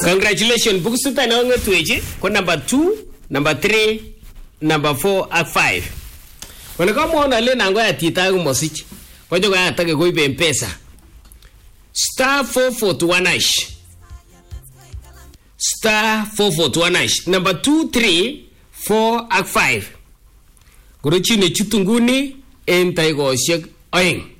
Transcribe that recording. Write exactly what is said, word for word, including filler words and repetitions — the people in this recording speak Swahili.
Congratulations. Bukusuta na onge tuweji. Kwa number two, number three, number four, and five. Wale kama wana le nango ya tita yu mosichi. Kwa joga ya take kuibe mpesa. Star four four two one hash. Star four four two one hash. Number two, three, four, and five. Kuruchi ne chutunguni enta iko shek oing.